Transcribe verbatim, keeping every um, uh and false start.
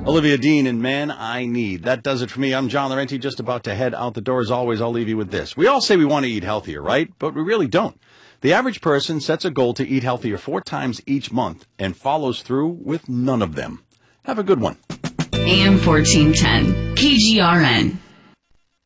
Olivia Dean and Man I Need. That does it for me. I'm John Laurenti, just about to head out the door. As always, I'll leave you with this. We all say we want to eat healthier, right? But we really don't. The average person sets a goal to eat healthier four times each month and follows through with none of them. Have a good one. A M fourteen ten, K G R N.